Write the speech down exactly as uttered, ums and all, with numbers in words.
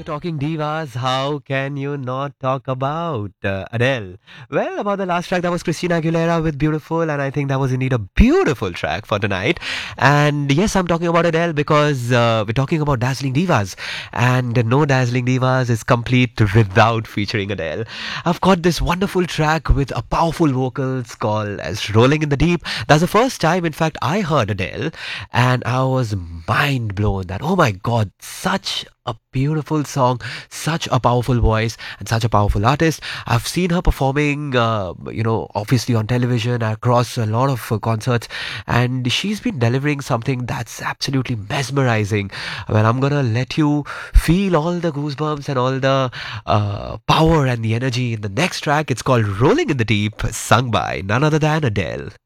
you're talking divas, how can you not talk about uh, Adele? Well, about the last track, that was Christina Aguilera with Beautiful, and I think that was indeed a beautiful track for tonight. And yes, I'm talking about Adele because uh, we're talking about Dazzling Divas, and no Dazzling Divas is complete without featuring Adele. I've got this wonderful track with a powerful vocals called as Rolling in the Deep. That's the first time, in fact, I heard Adele, and I was mind blown that, oh my god, such a beautiful song, such a powerful voice, and such a powerful artist. I've seen her performing, uh, you know, obviously on television across a lot of uh, concerts, and she's been delivering something that's absolutely mesmerizing. Well, I'm gonna let you feel all the goosebumps and all the uh, power and the energy in the next track. It's called Rolling in the Deep, sung by none other than Adele.